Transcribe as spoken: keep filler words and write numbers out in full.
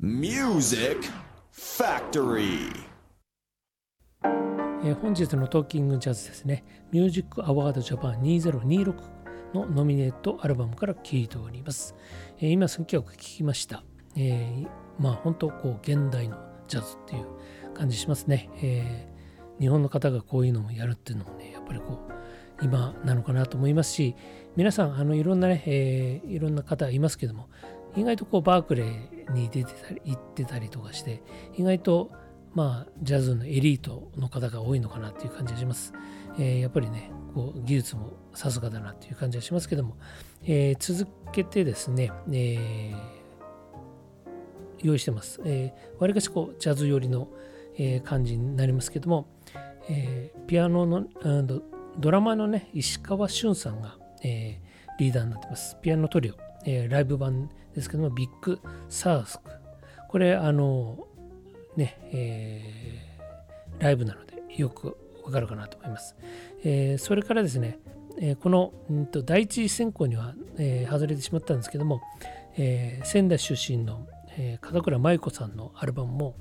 Music Factory、 えー、本日のトーキングジャズですね、ミュージックアワードジャパンにせんにじゅうろくのノミネートアルバムから聴いております。えー、今数曲聴きました。えー、まあ本当こう現代のジャズっていう感じしますね。えー、日本の方がこういうのもやるっていうのもね、やっぱりこう今なのかなと思いますし、皆さんあのいろんなね、えー、いろんな方いますけども、意外とこうバークレーに出てたり行ってたりとかして、意外とまあジャズのエリートの方が多いのかなっていう感じがします。えー、やっぱりね、こう技術もさすがだなっていう感じがしますけども、えー、続けてですね、えー、用意してます。えー、わりかしこうジャズ寄りの、えー、感じになりますけども、えー、ピアノの、うん、ドラマのね、石川俊さんが、えー、リーダーになってます。ピアノトリオ、えー、ライブ版ですけども、ビッグサースク。これ、あの、ね、えー、ライブなのでよくわかるかなと思います。えー、それからですね、えー、この、んと第一選考には、えー、外れてしまったんですけども、えー、仙台出身の、えー、片倉舞子さんのアルバムも